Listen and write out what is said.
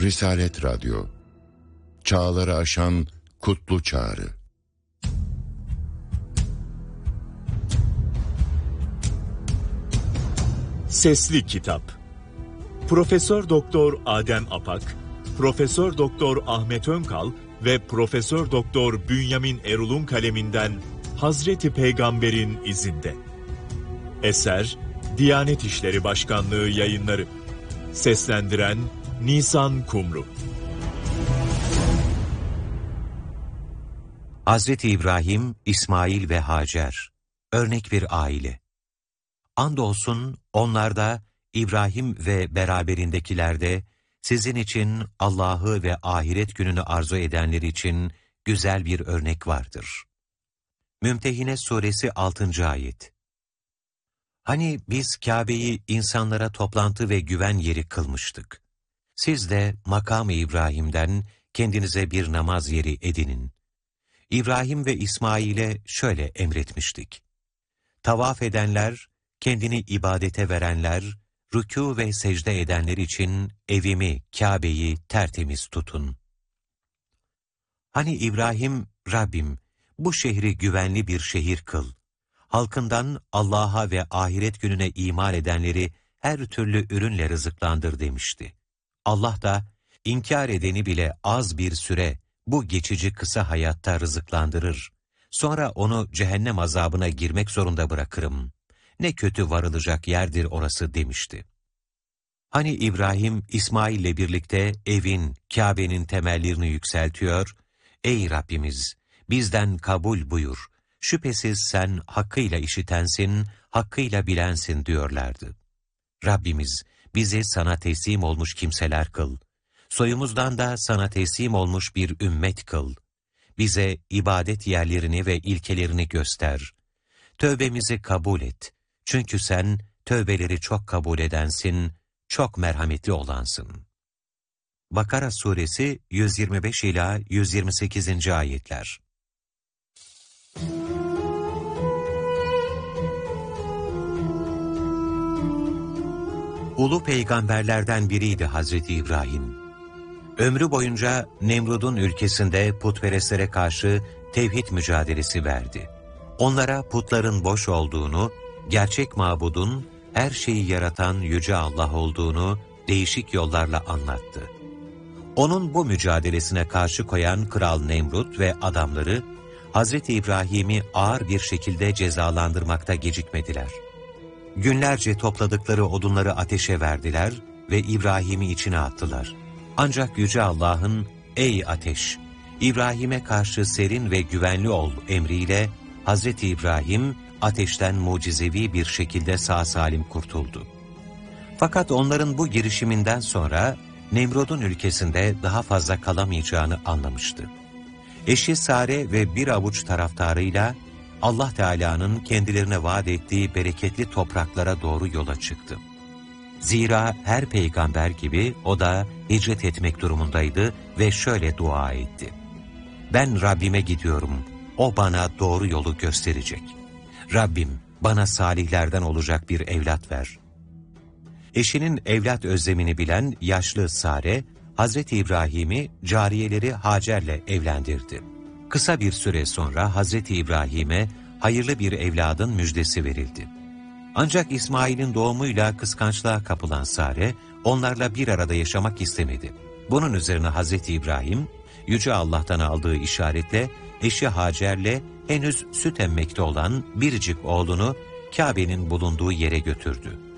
Risalet Radyo, çağları aşan kutlu çağrı. Sesli Kitap. Profesör Doktor Adem Apak, Profesör Doktor Ahmet Önkal ve Profesör Doktor Bünyamin Erul'un kaleminden Hazreti Peygamber'in izinde. Eser Diyanet İşleri Başkanlığı Yayınları. Seslendiren Nisan Kumru. Hazreti İbrahim, İsmail ve Hacer, örnek bir aile. Andolsun onlarda, İbrahim ve beraberindekilerde, sizin için Allah'ı ve ahiret gününü arzu edenler için güzel bir örnek vardır. Mümtehine Suresi 6. Ayet. Hani biz Kabe'yi insanlara toplantı ve güven yeri kılmıştık. Siz de makam-ı İbrahim'den kendinize bir namaz yeri edinin. İbrahim ve İsmail'e şöyle emretmiştik. Tavaf edenler, kendini ibadete verenler, rükû ve secde edenler için evimi, Kabe'yi tertemiz tutun. Hani İbrahim, Rabbim, bu şehri güvenli bir şehir kıl. Halkından Allah'a ve ahiret gününe iman edenleri her türlü ürünle rızıklandır demişti. Allah da, inkar edeni bile az bir süre bu geçici kısa hayatta rızıklandırır. Sonra onu cehennem azabına girmek zorunda bırakırım. Ne kötü varılacak yerdir orası demişti. Hani İbrahim, İsmail'le birlikte evin, Kabe'nin temellerini yükseltiyor, ''Ey Rabbimiz, bizden kabul buyur, şüphesiz sen hakkıyla işitensin, hakkıyla bilensin.'' diyorlardı. Rabbimiz, bizi sana teslim olmuş kimseler kıl. Soyumuzdan da sana teslim olmuş bir ümmet kıl. Bize ibadet yerlerini ve ilkelerini göster. Tövbemizi kabul et. Çünkü sen tövbeleri çok kabul edensin, çok merhametli olansın. Bakara Suresi 125 ila 128. ayetler. Ulu peygamberlerden biriydi Hazreti İbrahim. Ömrü boyunca Nemrud'un ülkesinde putperestlere karşı tevhid mücadelesi verdi. Onlara putların boş olduğunu, gerçek mabudun, her şeyi yaratan Yüce Allah olduğunu değişik yollarla anlattı. Onun bu mücadelesine karşı koyan Kral Nemrut ve adamları, Hazreti İbrahim'i ağır bir şekilde cezalandırmakta gecikmediler. Günlerce topladıkları odunları ateşe verdiler ve İbrahim'i içine attılar. Ancak Yüce Allah'ın, ''Ey ateş, İbrahim'e karşı serin ve güvenli ol.'' emriyle Hazreti İbrahim ateşten mucizevi bir şekilde sağ salim kurtuldu. Fakat onların bu girişiminden sonra Nemrud'un ülkesinde daha fazla kalamayacağını anlamıştı. Eşi Sare ve bir avuç taraftarıyla Allah Teala'nın kendilerine vaat ettiği bereketli topraklara doğru yola çıktı. Zira her peygamber gibi o da hicret etmek durumundaydı ve şöyle dua etti. ''Ben Rabbime gidiyorum, o bana doğru yolu gösterecek. Rabbim bana salihlerden olacak bir evlat ver.'' Eşinin evlat özlemini bilen yaşlı Sare, Hazreti İbrahim'i cariyeleri Hacer'le evlendirdi. Kısa bir süre sonra Hazreti İbrahim'e hayırlı bir evladın müjdesi verildi. Ancak İsmail'in doğumuyla kıskançlığa kapılan Sare, onlarla bir arada yaşamak istemedi. Bunun üzerine Hazreti İbrahim, Yüce Allah'tan aldığı işaretle eşi Hacer'le henüz süt emmekte olan biricik oğlunu Kabe'nin bulunduğu yere götürdü.